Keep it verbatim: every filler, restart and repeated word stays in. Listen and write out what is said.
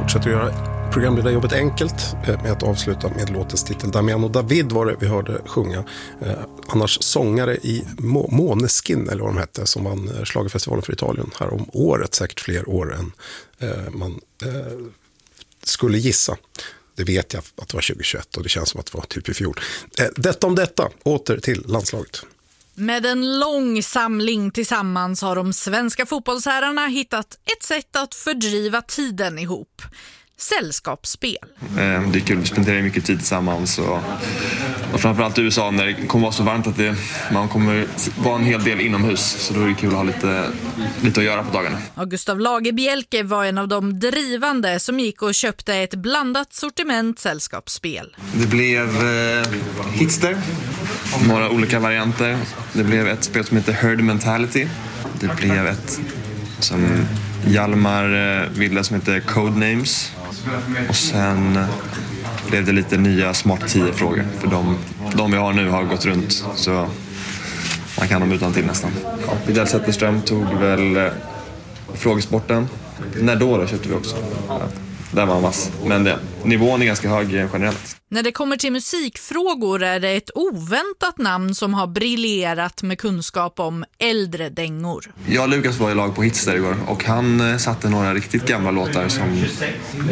fortsätter göra programledarjobbet enkelt med att avsluta med låtens titel. Damiano David var det vi hörde sjunga. Eh, annars sångare i Må- Måneskin, eller vad de hette, som vann Schlagerfestivalen för Italien här om året, säkert fler år än eh, man eh, skulle gissa. Det vet jag att det var tjugohundratjugoett och det känns som att det var typ i fjol. Eh, detta om detta, åter till landslaget. Med en lång samling tillsammans har de svenska fotbollsherrarna hittat ett sätt att fördriva tiden ihop. Sällskapsspel. Det är kul, vi spenderar mycket tid tillsammans och, och framförallt i U S A när det kommer vara så varmt att det, man kommer vara en hel del inomhus, så då är det kul att ha lite, lite att göra på dagarna. Och Gustav Lagerbielke var en av de drivande som gick och köpte ett blandat sortiment sällskapsspel. Det blev eh, Hitster, några olika varianter. Det blev ett spel som heter Herd Mentality. Det blev ett som Hjalmar eh, ville som heter Codenames. Och sen blev det lite nya smart tio frågor. För de, de vi har nu har gått runt, så man kan dem utan till nästan. Ja, Vidal Zetterström tog väl eh, frågesporten. När då då köpte vi också. Ja, där var han vass. Men det, nivån är ganska hög generellt. När det kommer till musikfrågor är det ett oväntat namn som har briljerat med kunskap om äldre dängor. Jag och Lukas var i lag på Hitster igår och han satte några riktigt gamla låtar som